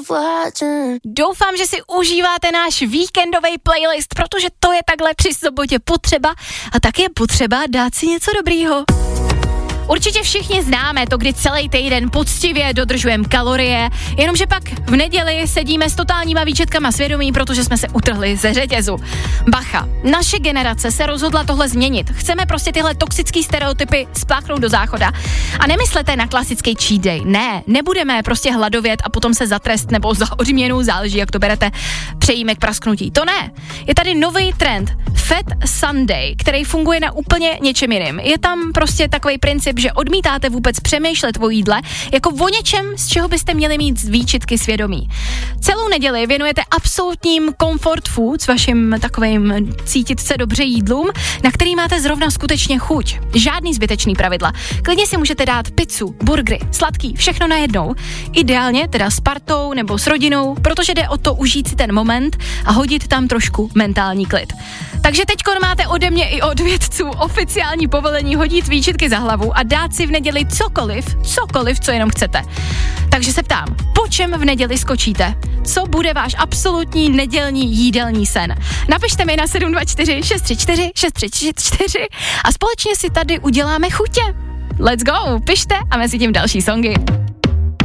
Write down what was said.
Doufám, že si užíváte náš víkendový playlist, protože to je takhle při sobotě potřeba a tak je potřeba dát si něco dobrýho. Určitě všichni známe to, kdy celý týden poctivě dodržujeme kalorie, jenomže pak v neděli sedíme s totálníma výčetkama svědomí, protože jsme se utrhli ze řetězu. Bacha, naše generace se rozhodla tohle změnit. Chceme prostě tyhle toxický stereotypy spláchnout do záchoda. A nemyslete na klasický cheat day. Ne, nebudeme prostě hladovět a potom se za trest nebo za odměnu, záleží, jak to berete, přejíme k prasknutí. To ne. Je tady nový trend Fat Sunday, který funguje na úplně něčem jiným. Je tam prostě takový princip, že odmítáte vůbec přemýšlet o jídle jako o něčem, z čeho byste měli mít výčitky svědomí. Celou neděli věnujete absolutním comfort food s vaším takovým cítit se dobře jídlům, na který máte zrovna skutečně chuť. Žádný zbytečný pravidla. Klidně si můžete dát pizzu, burgery, sladký, všechno najednou. Ideálně teda s partou nebo s rodinou, protože jde o to užít si ten moment a hodit tam trošku mentální klid. Takže teďkon máte ode mě i od vědců oficiální povolení hodit výčitky za hlavu a dát si v neděli cokoliv, co jenom chcete. Takže se ptám, po čem v neděli skočíte? Co bude váš absolutní nedělní jídelní sen? Napište mi na 724 634 634 a společně si tady uděláme chutě. Let's go, pište a mezi tím další songy.